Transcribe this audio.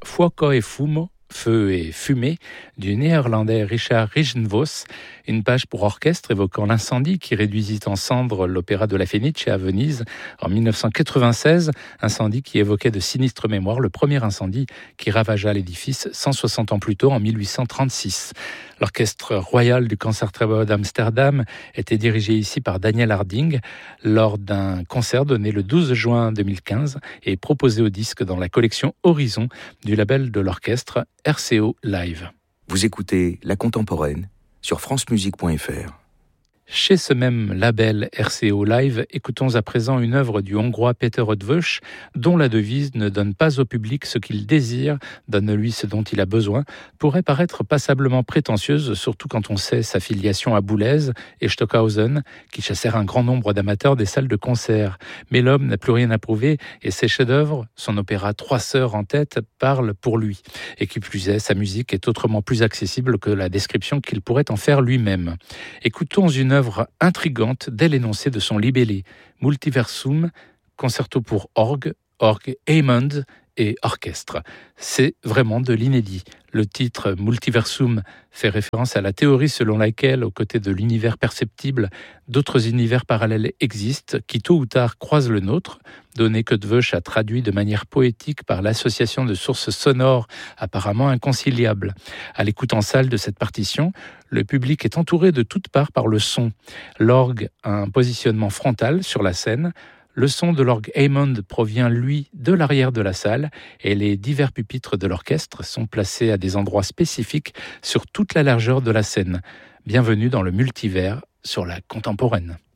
Fuoco e Fumo, Feu et Fumée, du néerlandais Richard Rijnvos, une page pour orchestre évoquant l'incendie qui réduisit en cendres l'opéra de la Fenice à Venise en 1996, incendie qui évoquait de sinistres mémoires, le premier incendie qui ravagea l'édifice 160 ans plus tôt en 1836. L'orchestre royal du Concertgebouw d'Amsterdam était dirigé ici par Daniel Harding lors d'un concert donné le 12 juin 2015 et proposé au disque dans la collection Horizon du label de l'orchestre RCO Live. Vous écoutez La Contemporaine sur francemusique.fr. Chez ce même label RCO Live, écoutons à présent une œuvre du Hongrois Péter Eötvös, dont la devise « Ne donne pas au public ce qu'il désire, donne-lui ce dont il a besoin » pourrait paraître passablement prétentieuse, surtout quand on sait sa filiation à Boulez et Stockhausen, qui chassèrent un grand nombre d'amateurs des salles de concert. Mais l'homme n'a plus rien à prouver et ses chefs-d'œuvre, son opéra Trois sœurs en tête, parlent pour lui. Et qui plus est, sa musique est autrement plus accessible que la description qu'il pourrait en faire lui-même. Écoutons une œuvre intrigante dès l'énoncé de son libellé, Multiversum, concerto pour orgue, Hammond et orchestre. C'est vraiment de l'inédit. Le titre Multiversum fait référence à la théorie selon laquelle, aux côtés de l'univers perceptible, d'autres univers parallèles existent qui tôt ou tard croisent le nôtre, donné que Eötvös a traduit de manière poétique par l'association de sources sonores apparemment inconciliables. À l'écoute en salle de cette partition, le public est entouré de toutes parts par le son. L'orgue a un positionnement frontal sur la scène. Le son de l'orgue Hammond provient, lui, de l'arrière de la salle et les divers pupitres de l'orchestre sont placés à des endroits spécifiques sur toute la largeur de la scène. Bienvenue dans le multivers sur la Contemporaine.